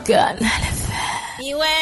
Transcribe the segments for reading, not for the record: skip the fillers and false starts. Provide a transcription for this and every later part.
Canal FM.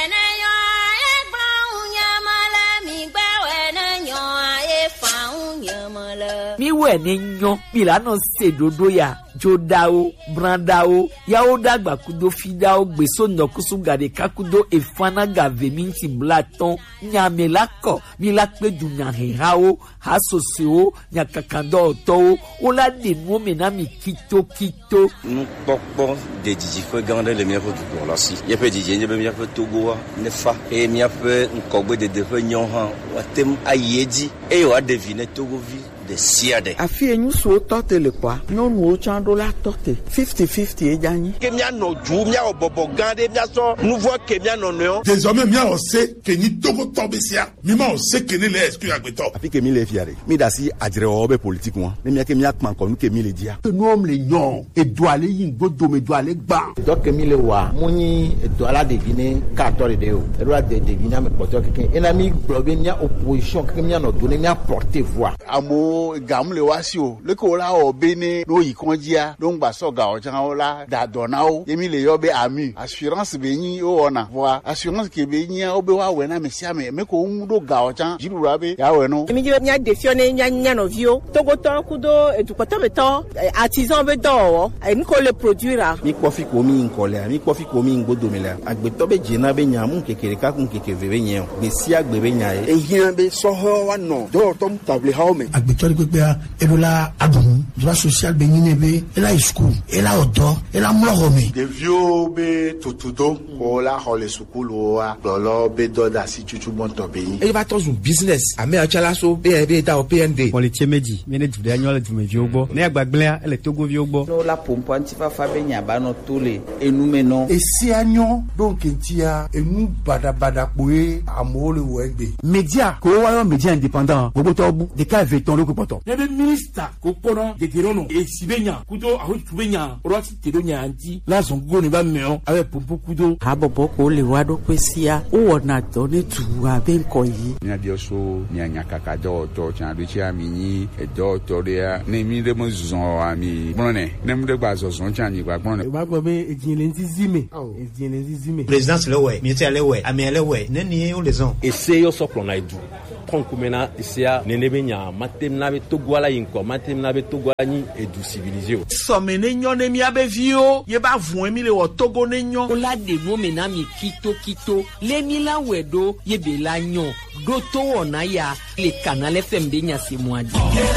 Miwe ni nyon milano sedodo ya jodao brandao yao dagba kudo fidao gbeso ndokusu gade kakudo efana gave minti blaton nyamelako milakpe du nyahao hasoseo nyakakando to ola de no menami kito nous pokpon de dijifo gande le miafo du pour la si yepe dije nyebe miafo togo ne fa e miafo nkogbe de defo nyon han watem ayedi e wa deviner togo vi de siade afi enyu so tote le kwa no no chando la tote 50-50 e jani ke mia no ju mia obobo gande mia so nouveau ke mia no no désormais mia on sait que ni togo tobesia mi ma on sait que ni les exclu agbeto afi ke mi le fiare mi da si adire obe politique moi ni mia ke mia kman ko ke mi le dia nous homme les yon et doit aller yingo do me doit aller ba donc mi le wa muni doit la deviner 14 de o doit deviner me porter quelqu'un et ami problème opposition que mia no donner mia porter voix amo gamle wasio le ko la obene no yikonjia don gba so ga ojan ola da donao yemi le yobe ami assurance benyi o ona voa assurance ke benyi obe wa we na mesia me ko do ga ojan jirura be ya we no yemi je nya defione nya no vio togo to kudo edukoto beto artisan be do mi ko le produire mi kofi ko mi nkole mi kofi ko mi ngodo mele agbeto be jina be nya mu kekere ka kun kekeve be nya mesia gbe be nya e hien be so ho wa no do to table ha o me agbeto gbegbe elola adun droit social be nyinebe ela school ela odo ela mlorome de vieux be totudo ko la hole school wa lolo be do da si chuchu bonto be yin e ba to zum business ame achala so be da o PND politie meji mene du de anyola du me viogbo ne agbagble ele togo viogbo no la pompo antifa fa be nya ba no tole enume no e si anyo donc entia enu bada poe amole wegbe media ko wa yo media indépendant gogo to bu de ka veton le ko poto nebe minister ko kono de gerono e sibenya kudo aho tubenya orati tedonya anti la zongo ne ba meo ave pompo kudo habobo ko le wado kwesia o wona to ne tuwa ben ko yi nya dio so nya nya kaka do to chan do chia mi ni e do to dia ne mi de mo zon ami brone ne mu de gba zon chan ni gba brone ba gbo be ejinle nzizime ejinle nzizime présidence le we mi ti ale we ami ale we ne ni o le zon ese yo so plona idu konkumena isia nenebe nya matemna be togwala yinko matemna be togwala ni edu civilisé o somene nyon ne mi abevio ye ba vun mi le wo togo ne nyon ola de no menami kito le mi la wedo ye be la nyon do to ona ya le Canal FM de nya se moadi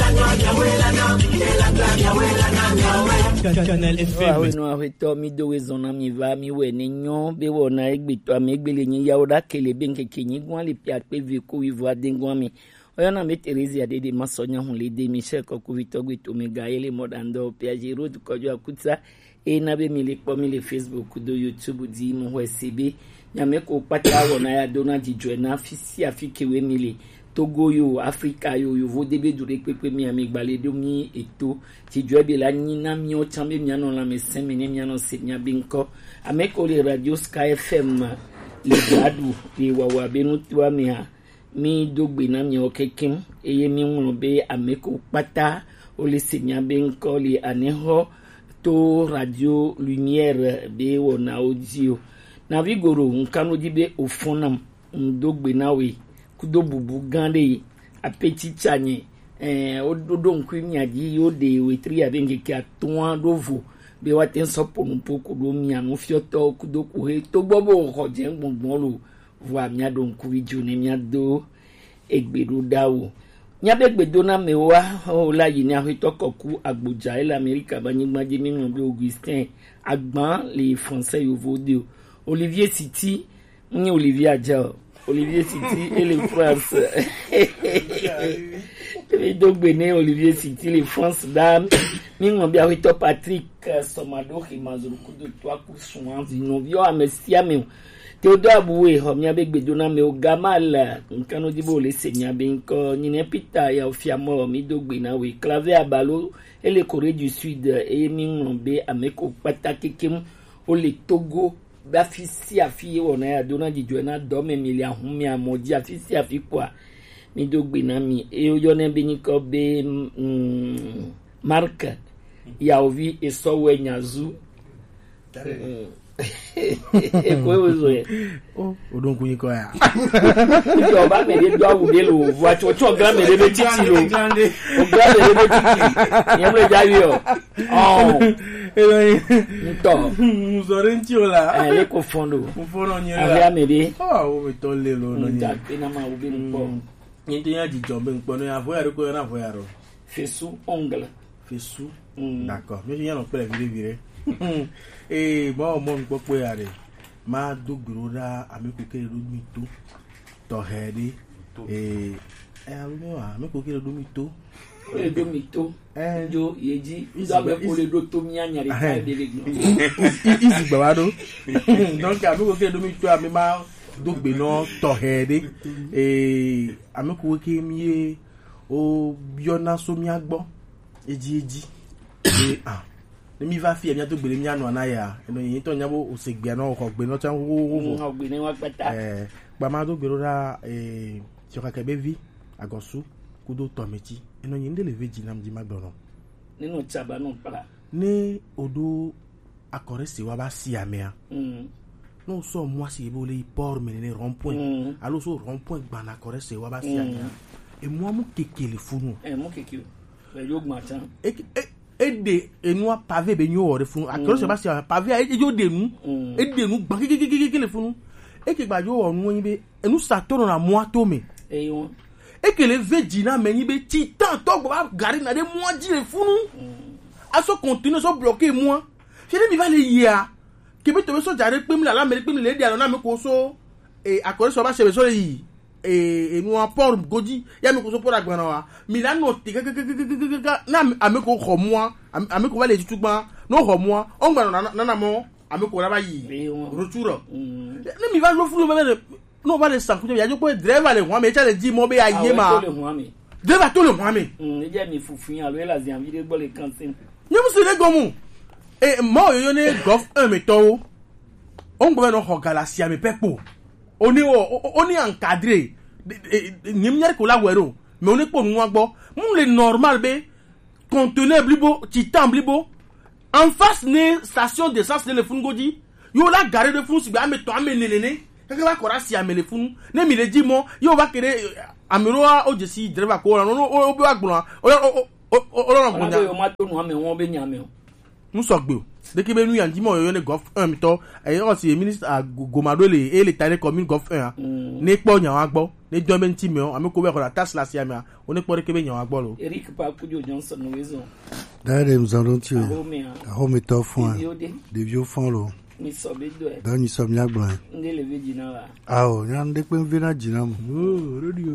Canal FM no aweto mi do wezona mi va mi we ne nyon be wona egbeto amegbele yin ya oda kele benke kenyi gwan le pia pe vi ko wi voa dengwami oyana me Teresa de masonya hun le de Michel ko vitogwe to me gaele modando piaje road ko jo akutsa e na be mi le po mi le Facebook do YouTube di mo hwesebe nyame ko pata wona ya dona di joena fisi afike we mi le Togo yo Africa yo vo debe dure pepe mi ami gbale do mi eto ti jobe la nyina mi o chambe mi anon la me sen mi mi anon se nya binko ameko le radio Sky FM le gadu le wawa benu twa mi ha mi dogbe na mi o kekim eye mi won be ameko pata o le se nya binko le aneho to radio lumière be wona audio na vigoro nkano dibe ofonam ndogbe na we kudo bubu gande apeti chanye ododo nkwimya ji yode wetri abenge ki atwa dovo be waten sopo mpoko do mia no fioto kudo kuhe to gbobo hoje ngbongbon lo vo mia do nkwiju ne mia do egbedo dawo nya begbedo na mewa o la yi ni ahitokoku agboja el America banyigbaje minu bi Augustin agban les français yo vodio Olivier City ni Olivier Adja Olivier City et les France. Donc, Béné, Olivier City, les France, dame. Nous bien avec Patrick Somado, qui m'a dit de toi, Kousouan, Zinovio, Amestia, mais Théodore Boué, Homia Bedona, mais au Gamal, quand dit les seigneurs, Benko, Ninepita, et au Fiamo, Midogbina, oui, Clavé à Balo, et les Corées du Sud, et Mingombe, Ameko, Patakekim, ou les Togo. Bafisi afi wona ya dona di joena dome emilia humi amodi afisi afi kwa mi dogbe na mi e oyone beniko be mark ya ovi esowe nyazu Eko ezo ye. Odon kunyi ko ya. Ijo ba me de do awude lo, wa chocho gra me de titi lo. O gra me de titi. Yemre ja yo. Nto. Muzore ntiola. Le ko fondo. Fondo nyela. Avia me de. O me to le lo no nya. Ina ma ubi npo. Nyinti ya di jombe npo no ya voyaro ko na voyaro. Fesu ongle. Fesu. D'accord. Mais y a non pas viré. Bon mon popo ya re. Ma do groda ameko kere do mito. To hedi. Ameko kere do mito. Le do mito. Jo yeji. Da be ko le do to mianya re ka de le. Easy babado. Donc ameko kere do mito ami ma do gbe no to hedi. Ameko ke mi o biona so mi agbo. Eji. Mi va fi bientôt gbele mi anu na ya eno yin to nyabo o se gbe na o ko gbe no chan wo gbe ni wa pata gba ma do gbero ra ti o ka kebe vi agosu kudo tometi eno yin de le veji nam di magbono nínú chaba no para ni odo akore se wa ba si amea no so moi si bo le port me ne rond point allo so rond point gba na akore se wa ba si amea e moi mu kekele funu mu kekele le yo gma chan ede enua pavé be nyo ore funu akoro se ba si pavé ejo denu edenu gba kekele funu eke gba yo onu yin be enu sa toro na mo atome eyon eke le veji na me yin be titan to gba gari na de mo jire funu aso continue so bloquer moi je mi va le yia ke be to so jare pe mi la me pe mi le dia na me ko so akoro se ba se be so yi enua por goji ya me ko so por agbana wa milano te na ameko ko moi ameko va le tutugba no ko moi on gba na mo ameko la ba yi retour ne mi va lo fulu me no va le sanku ya jo ko driver le wa me cha le di mo be aye ma driver to le wa me e je mi fufun alo la zi amide gbo le kantin ni mo se le gomu mo yo ne golf 1 me to on gba no ho galaxia me pepo oni encadré nyemnyar ko la wero mais on est pour nous agbo mon le normal be conteneur blibo titan blibo en face ne station d'essence de le fungodi yo la gare de funu si ba me to amenene kaka ba kora si amele funu ne mi le di mo yo ba kere amero o jesi driver ko no o be agbon o lo ngonya yo ma to nu ame won be nyame o mu so gbe o de ke be nu yan di mo yo ne golf 1 mi to o si ministre Gomado le e le tare commune golf 1 ne po nyan agbo ne do me nti me o ame ko be ko la tasse la si ame o ne po de ke be nyan agbo lo Eric Pakudio Johnson no wezo dare mzando ti o mi to fun de vieux fond lo mi so be do e dan ni so mi agbo nde le ve jina wa o nyan de pe ve na jina mo radio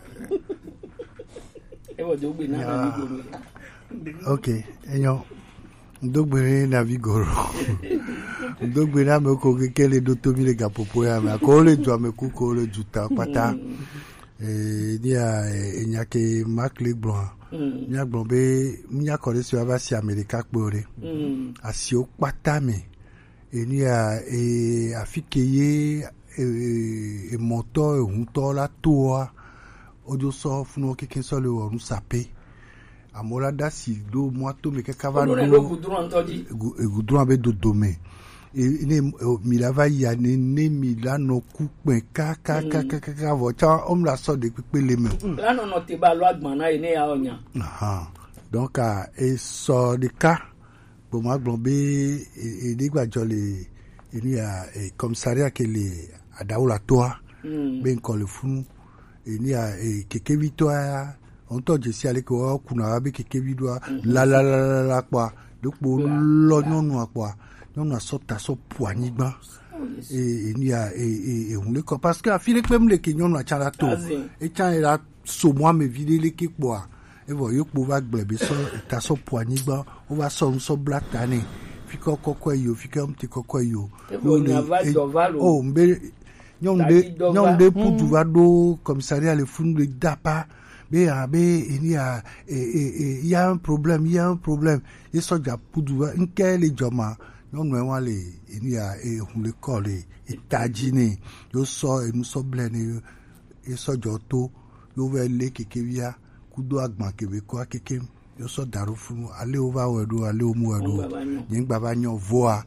e wo do gbe na mi go okay enyo ndogbere na vigoro ndogbere na me ko kekele do to mi le gapopo ya me ko le jo me ku ko le juta pata dia enyake makle blanc nya gbon be nya ko le so ba si america pore asi o pata me eni a afikeye moto ehunto la toa ojo so funu keke so le orun sape amola dasi do moto me kaka no goudron be do dome ne mi la va ya ne mi la no ku pe kaka vo cha om la so de pepele me la no te ba lo agbon na ene ya onya donc e so de ka bo ma gbon be e de gbajo le ni a commissariat ke le adaula toa ben ko le funu ni a keke victoire on to je si ale ko kuna abi keke bidwa la pa dopo lo nyonu apa nyonu asota so poigni gba ni a on le ko parce que afile pe mle ke nyonu achala to e chan era so moi me vide le ke po e vo yo po va gbe be so ta so poigni gba o va so black tani fiko kokko yo fiko mti kokko yo o mbe nyonde pour du vado commissariat le fond de dapa il y a un problème il so ja pour du nkele joma non wa le il y a le colle et tajine yo so nous so blene et so joto yo vele keke via kudo agban kebe ko keke yo so daru funu ale over wedo ale omu wedo yin baba nyon voa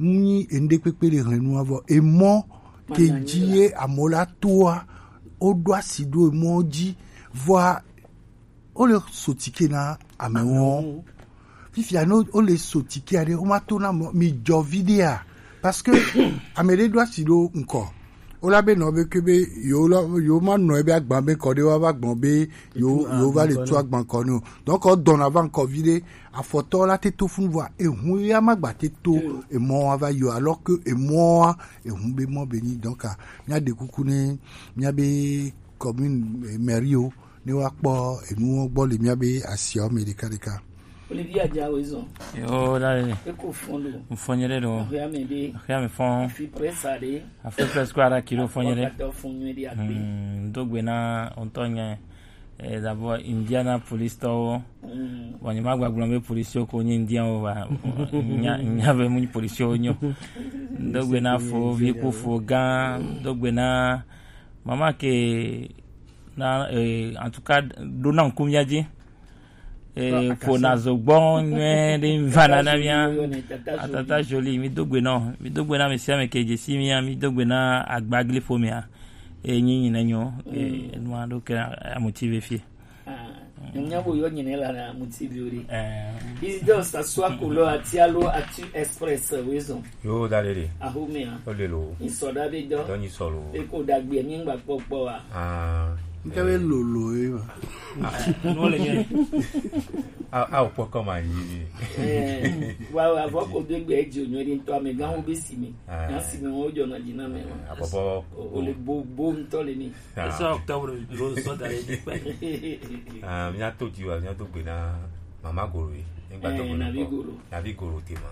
Muni ende pepe le renu avo. Et moi, que die amola toi, o doit si do e moi di, voir, o le sotike na amewo. Fifiano, o le sotike ade, o matona mi jovidea. Parce que, amele doit si do encore. Ola be no be kebe yo ma no e be agban be kode wa agban be yo va le to agban kono donc on donne avant covid a photo la te to fun voir e hu ya magba te to e mo va yo alors que e mo e hu be mo beni donc nya de kukune nya be commune merio ni wa po e nu gbo le nya be asio medical ka Olivier Adjaouizon. Yo, dale. Eko fondo. Mfonyere do. Réamé. Réamé fond. Fi presade. A fait presque à kilo fonyere. Dogwe na ontonya. D'abord Indiana police to. Wani magwa glombe police ko nyi Indian o wa. Nya be mu police onyo. Dogwe na fo vie ko fo gan, dogwe na mama ke na en tout cas dona nkumya di. Pour nazo bon de vanana bien atata joli mi dogwe na me siame ke jesi mi dogwe na agbagle fomia nyi na nyo no ando ke a motive fi nyabo yo nyine la na motive ori is just aswa kulo atialo atu express wezo yo dalele ahumia olelo isoda be do doni solo e ko dagbe mi ngba popo wa nkabe lolo e no le nye a po kama yi wa ko degbe eji onwere nto ame gan ho besi mi na si mi won ojo na jina me abobo o le bo nto le ni so october ro so da e pe mi a to ji wa mi a to gbe na mama goro ngba to na bi goro te ma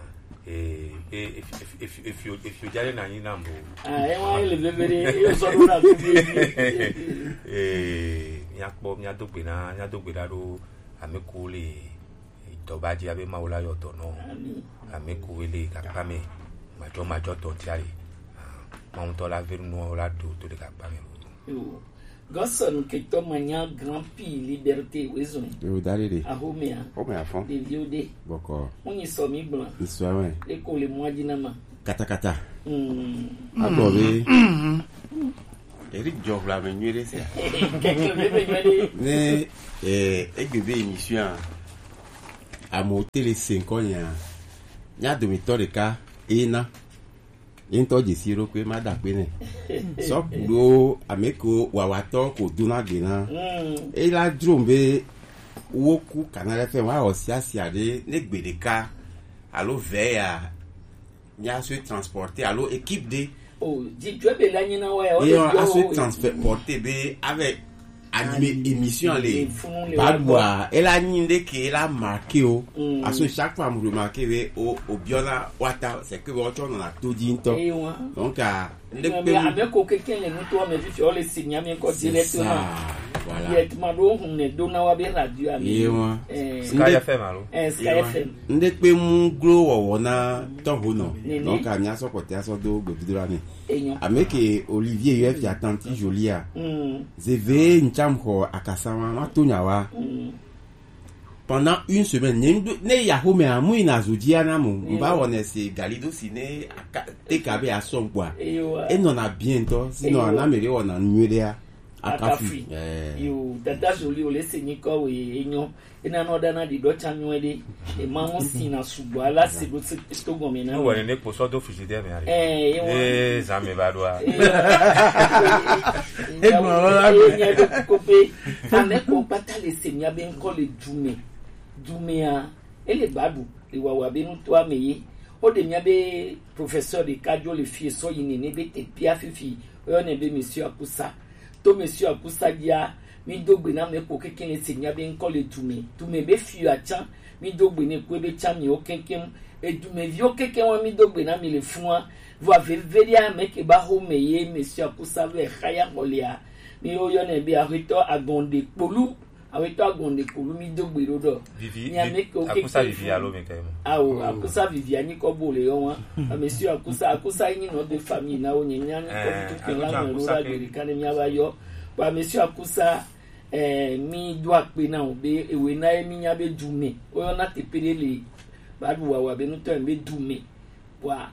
if you jale na yin nambo e won le bebere yo so na bi mi a to gbe na ro amekule itobaji abe maula yoto no amekuele kakame majo to tiari maunto la veru no la to de kakame yo Gosson que to manya grand prix liberté wezo yo dalele ahomea fond de viode boko oni so mi blanc iswa we e ko le moi dinama kata abobe Eric Job la menuire ça ne egbebe émission a monté les 5 ans nya domitor ka ina into de siro kwe mada pe ne so kuro ameko wawato ko duna gena e la drombe woku kanale fe wa osiasia de negbedeka allo veya nya se transporter allo équipe de tu be la nyina wa et on a se transporter be avec animé émission les badwa elle a ninde que elle a marqué à ce chaque fois me remarquer ve au biona wata c'est que on a tout dit donc avec quelqu'un les moto mais puis on les signe mais ko directement voilà il m'a donné dona wa be radio ami Sky FM allo Sky FM ndé pe mu glo wona ton hono donc a nya so côté aso do gbedu ni ameke Olivier UF attentif jolia zeve nchamko akasama matonyawa pendant une semaine ne ya home amu ina zodia na mu mba wona se galido sine tekabe asongwa et non a bientôt sinon na mere wona nwedea akafi yo tata joli o le senyiko we enyo ina no dana di do chanwede e mamu sina subo ala se do sto gomena no wele ne po so do frigidaire me ari ça me va doa e mo la nya do kope ane ko pata le senya ben ko le dumea ele babu le wawa be no to ameye o de nya be professeur de cardio le fie so yini ne be te pia fifi o ne be monsieur Akusa to monsieur Akusa dia mi dogbe na me ko keken senya be nko le tume be fi acha mi dogbe ne ko be cha mi o keken e tume vi o keken wa mi dogbe na mi le fun va veria me ke ba ho meye monsieur Akusa ve khaya holia mi o yo ne be arito agonde polu awito agonde polu mi dogbe rodo vivi Akusa vivi alo me kemo Akusa vivi ani ko bole yo wa monsieur Akusa yin no de famille na o nyanya ni ko tu ke la mo ra gbe kan mi abayo ba monsieur Akusa mi do ape na obe ewe na mi nya be dume o yo na te perele ba du wa be no to be dume wa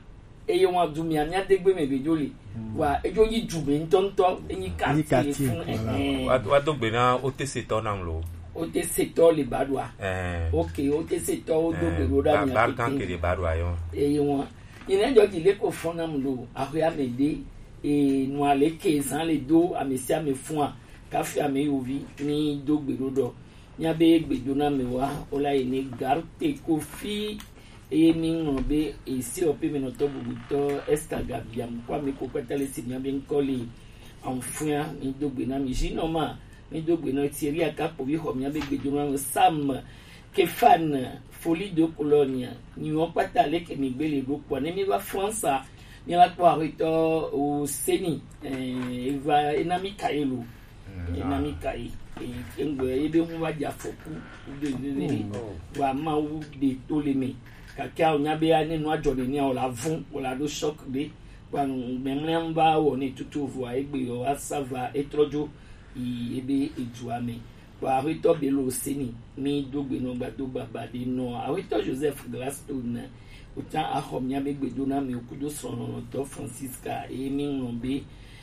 eye wọn dumi ami adegbe mebe joli wa ejo yi jume ntonto enyi kati fun wa dogbe na o te seto na lo o te seto le badwa okay o te seto o dogbe ro da mi bar kan ke le badwa yo eye wọn ina jo di le ko fun na lo ahoya mede nu ale ke san le do amesi ame fun a ka fi ame yovi ni dogbe ro do nya be gbejo na me wa ola ni garte ko fi e mi ngombe e si ope me no to buto estaga biam kwa me ko kwetale si nya be nkoli anfuya ni dogbe na mi jinoma ni dogbe no tieri aka po bi ho nya be gbejo na sam ke fan folie de colonia ni o patale ke mi gbele go po ni mi wa France ni la po arito o seni va enami kaelu enami kai engwe ebe hu wa jafoku de wa ma wu de toleme kaka onyabe ya nínú ajode ni o la fún o la do shock de wa memlemba wo ni tutu vo egbe o asava etrojo ebe ejuame wa rito belo seni mi dogbe no gba do baba de no awito Joseph Glasstone o ta ahom nya begbe do na mi okudo sono to Francisca e mi nrombe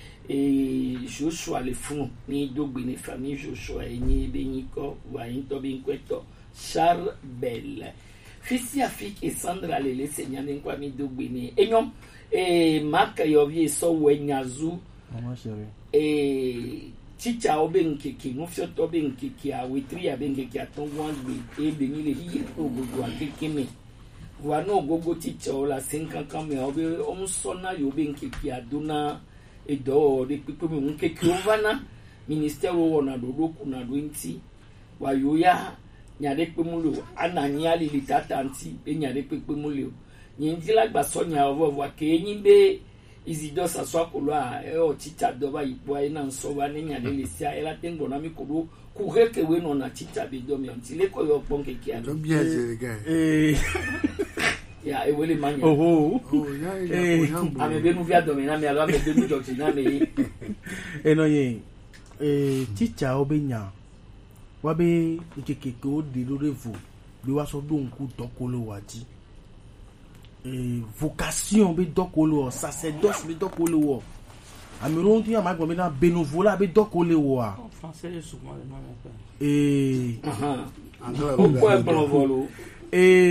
Joshua le fún ní dogbe ní famille Joshua ni ebe yin ko wa yin to bi nkweto Charbel fisi afik e Sandra lele senya ni kwa mi dogbe ni enyo maka yo vie so wenyazu mama chérie chicha obe nkeke no fio to be nkeke a wetri a be nkeke atonwan gbe ebe ni le yi ogogo akeke me wa no ogogo chicha o la senkan kan me obe omsona yo be nkeke aduna edo de pipo me nkeke ovana ministère wo na dodoku na do nti wa yo ya nyade pemulo anani ali litatanti be nyade pemulo nyinjila gbasonya ovovo ke nyimbe izido saswa kolwa o chicha doba ipo ina nsoba ne nyade lesia ela tengo na mikodo kureke we no na chicha be do mi antile ko yo ponke kia do bien c'est gars ya ewele manya ya amebe nu via domina me ala me de nu jokti na me eno ye chicha obenya wabe nkekeke o de lórí vo bi wa so do nku dokolo waji vocation be dokolo sacerdoce be dokolo wo amiron ti amagbo me na benevola be dokolo wo a français souvent le nom anglais o ko e